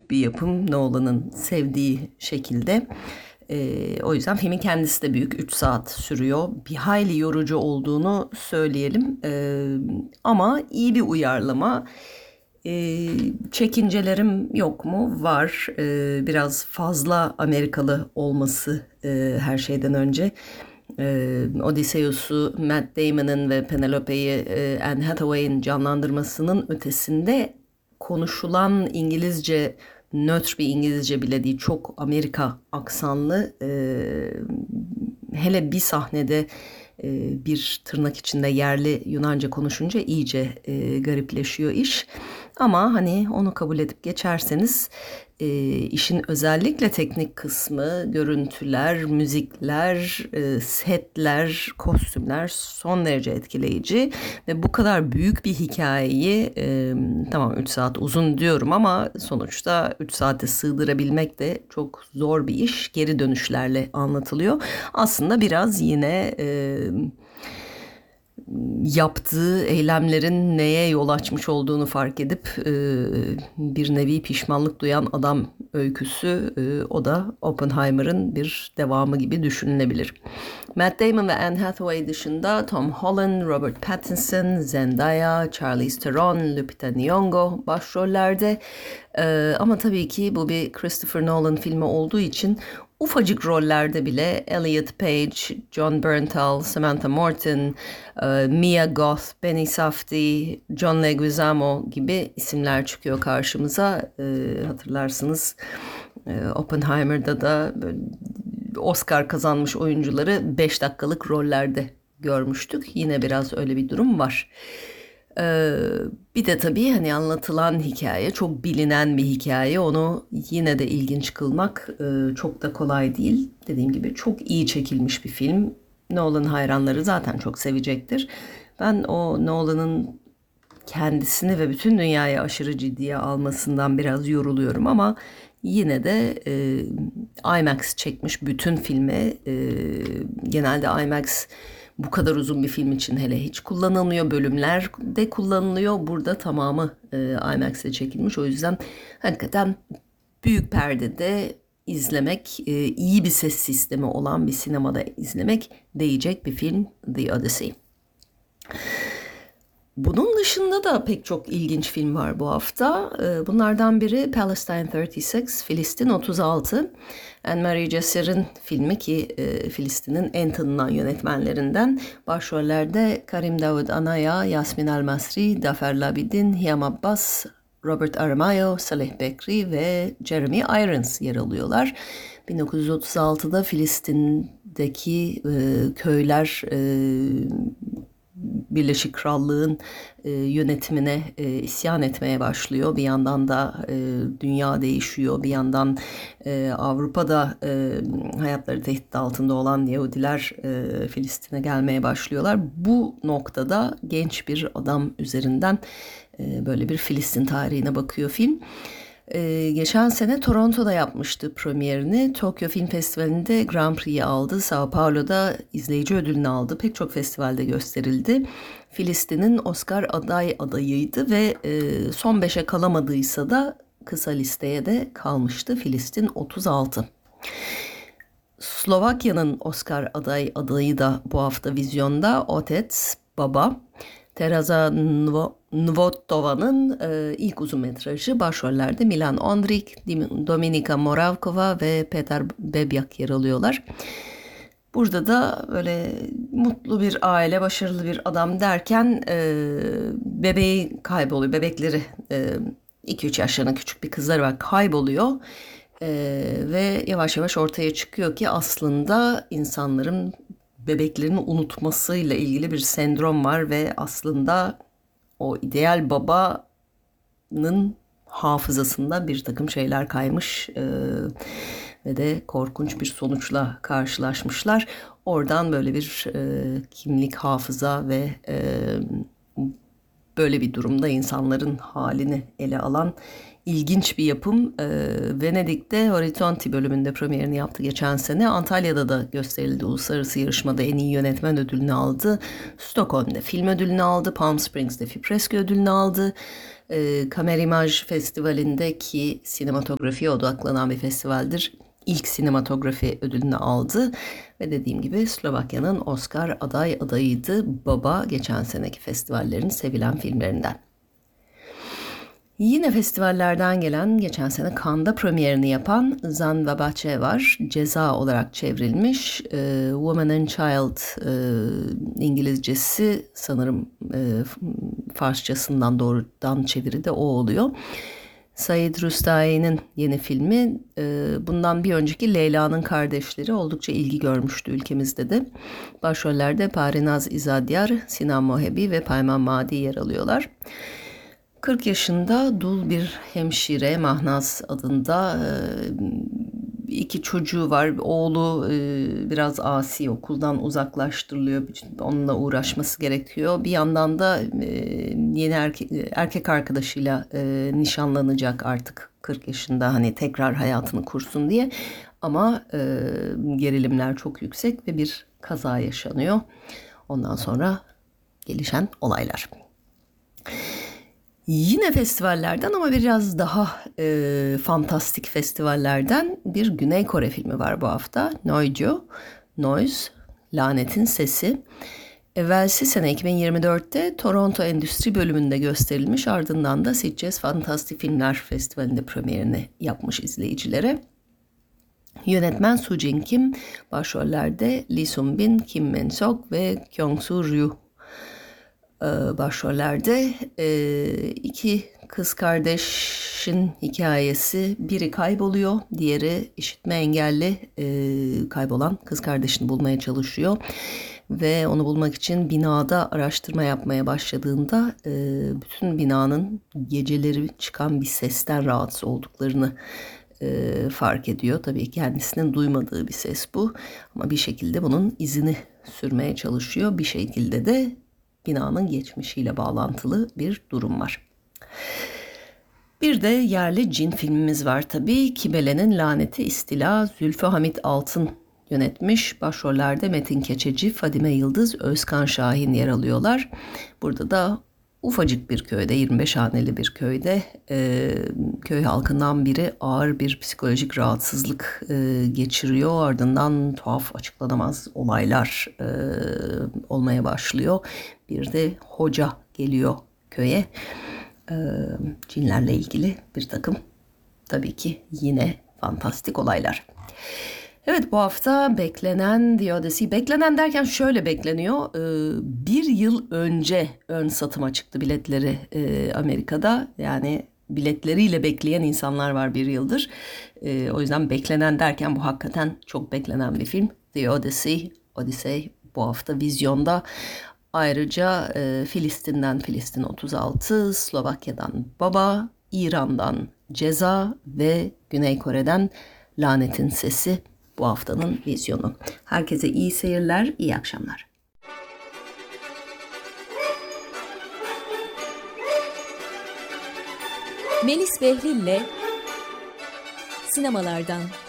büyük bir yapım, Nolan'ın sevdiği şekilde. O yüzden filmin kendisi de büyük, 3 saat sürüyor. Bir hayli yorucu olduğunu söyleyelim. Ama iyi bir uyarlama. Çekincelerim yok mu? Var. Biraz fazla Amerikalı olması her şeyden önce. Odysseus'u Matt Damon'ın ve Penelope'yi Anne Hathaway'in canlandırmasının ötesinde konuşulan İngilizce, nötr bir İngilizce bile değil, çok Amerika aksanlı, hele bir sahnede bir tırnak içinde yerli Yunanca konuşunca iyice garipleşiyor iş. Ama hani onu kabul edip geçerseniz işin özellikle teknik kısmı, görüntüler, müzikler, setler, kostümler son derece etkileyici. Ve bu kadar büyük bir hikayeyi, tamam 3 saat uzun diyorum ama sonuçta 3 saate sığdırabilmek de çok zor bir iş. Geri dönüşlerle anlatılıyor. Aslında biraz yine yaptığı eylemlerin neye yol açmış olduğunu fark edip bir nevi pişmanlık duyan adam öyküsü, o da Oppenheimer'ın bir devamı gibi düşünülebilir. Matt Damon ve Anne Hathaway dışında Tom Holland, Robert Pattinson, Zendaya, Charlize Theron, Lupita Nyong'o başrollerde. Ama tabii ki bu bir Christopher Nolan filmi olduğu için ufacık rollerde bile Elliot Page, John Bernthal, Samantha Morton, Mia Goth, Benny Safdie, John Leguizamo gibi isimler çıkıyor karşımıza. Hatırlarsınız Oppenheimer'da da Oscar kazanmış oyuncuları 5 dakikalık rollerde görmüştük. Yine biraz öyle bir durum var. Bir de tabii hani anlatılan hikaye çok bilinen bir hikaye. Onu yine de ilginç kılmak çok da kolay değil. Dediğim gibi çok iyi çekilmiş bir film. Nolan hayranları zaten çok sevecektir. Ben o Nolan'ın kendisini ve bütün dünyayı aşırı ciddiye almasından biraz yoruluyorum ama yine de IMAX çekmiş bütün filmi. Genelde IMAX bu kadar uzun bir film için hele hiç kullanılmıyor. Bölümler de kullanılıyor. Burada tamamı IMAX'te çekilmiş. O yüzden hakikaten büyük perdede izlemek, iyi bir ses sistemi olan bir sinemada izlemek değecek bir film, The Odyssey. Bunun dışında da pek çok ilginç film var bu hafta. Bunlardan biri Palestine 36, Filistin 36. Anne-Marie Jacir'in filmi ki Filistin'in en tanınan yönetmenlerinden. Başrollerde Karim Daoud Anaya, Yasmin El-Masri, Dafer Labidin, Hiyam Abbas, Robert Aramayo, Saleh Bekri ve Jeremy Irons yer alıyorlar. 1936'da Filistin'deki köyler Birleşik Krallığın yönetimine isyan etmeye başlıyor. Bir yandan da dünya değişiyor. Bir yandan Avrupa'da hayatları tehdit altında olan Yahudiler Filistin'e gelmeye başlıyorlar. Bu noktada genç bir adam üzerinden böyle bir Filistin tarihine bakıyor film. Geçen sene Toronto'da yapmıştı premierini. Tokyo Film Festivali'nde Grand Prix'yi aldı. Sao Paulo'da izleyici ödülünü aldı. Pek çok festivalde gösterildi. Filistin'in Oscar adayıydı ve son 5'e kalamadıysa da kısa listeye de kalmıştı. Filistin 36. Slovakya'nın Oscar adayı da bu hafta vizyonda. Otec, Baba. Tereza Nvotova'nın ilk uzun metrajı. Başrollerde Milan Ondrik, Dominika Moravkova ve Petar Bebyak yer alıyorlar. Burada da böyle mutlu bir aile, başarılı bir adam derken bebeği kayboluyor. Bebekleri 2-3 yaşlarında küçük bir kızları var, kayboluyor. Ve yavaş yavaş ortaya çıkıyor ki aslında insanların bebeklerini unutmasıyla ilgili bir sendrom var ve aslında o ideal babanın hafızasında bir takım şeyler kaymış ve de korkunç bir sonuçla karşılaşmışlar. Oradan böyle bir kimlik, hafıza ve böyle bir durumda insanların halini ele alan ilginç bir yapım. Venedik'te Horizonti bölümünde premierini yaptı geçen sene. Antalya'da da gösterildi. Uluslararası yarışmada en iyi yönetmen ödülünü aldı. Stockholm'da film ödülünü aldı. Palm Springs'te Fipreski ödülünü aldı. Kamerimaj Festivali'nde, ki sinematografiye odaklanan bir festivaldir, ilk sinematografi ödülünü aldı ve dediğim gibi Slovakya'nın Oscar adayıydı. Baba geçen seneki festivallerin sevilen filmlerinden. Yine festivallerden gelen, geçen sene Cannes'da premierini yapan Zanvabache var. Ceza olarak çevrilmiş. Woman and Child İngilizcesi, sanırım Farsçasından doğrudan çeviri de o oluyor. Said Rustai'nin yeni filmi. Bundan bir önceki Leyla'nın Kardeşleri oldukça ilgi görmüştü ülkemizde de. Başrollerde Parinaz İzadyar, Sinan Mohebi ve Payman Madi yer alıyorlar. 40 yaşında dul bir hemşire, Mahnaz adında, 2 çocuğu var. Oğlu biraz asi, okuldan uzaklaştırılıyor. Onunla uğraşması gerekiyor. Bir yandan da yeni erkek arkadaşıyla nişanlanacak artık 40 yaşında, hani tekrar hayatını kursun diye. Ama gerilimler çok yüksek ve bir kaza yaşanıyor. Ondan sonra gelişen olaylar. Yine festivallerden ama biraz daha fantastik festivallerden bir Güney Kore filmi var bu hafta. Noise, Lanetin Sesi. Evvelsi sene 2024'te Toronto Endüstri Bölümünde gösterilmiş, ardından da Sitges Fantastik Filmler Festivali'nde premierini yapmış izleyicilere. Yönetmen Soo Jin Kim, başrollerde Lee Sun Bin, Kim Min Sok ve Kyung Soo Ryu başrollerde. 2 kız kardeşin hikayesi. Biri kayboluyor, diğeri işitme engelli, kaybolan kız kardeşini bulmaya çalışıyor. Ve onu bulmak için binada araştırma yapmaya başladığında bütün binanın geceleri çıkan bir sesten rahatsız olduklarını fark ediyor. Tabii kendisinin duymadığı bir ses bu, ama bir şekilde bunun izini sürmeye çalışıyor. Bir şekilde de binanın geçmişiyle bağlantılı bir durum var. Bir de yerli cin filmimiz var tabii. Kibele'nin Laneti İstila, Zülfü Hamit Altın yönetmiş. Başrollerde Metin Keçeci, Fadime Yıldız, Özkan Şahin yer alıyorlar. Burada da ufacık bir köyde, 25 haneli bir köyde köy halkından biri ağır bir psikolojik rahatsızlık geçiriyor. Ardından tuhaf, açıklanamaz olaylar olmaya başlıyor. Bir de hoca geliyor köye. Cinlerle ilgili bir takım, tabii ki yine fantastik olaylar. Evet, bu hafta beklenen The Odyssey. Beklenen derken şöyle bekleniyor. Bir yıl önce ön satıma çıktı biletleri Amerika'da. Yani biletleriyle bekleyen insanlar var bir yıldır. O yüzden beklenen derken bu hakikaten çok beklenen bir film. The Odyssey bu hafta vizyonda. Ayrıca Filistin'den Filistin 36, Slovakya'dan Baba, İran'dan Ceza ve Güney Kore'den Lanetin Sesi bu haftanın vizyonu. Herkese iyi seyirler, iyi akşamlar. Melis Behlil'le sinemalardan.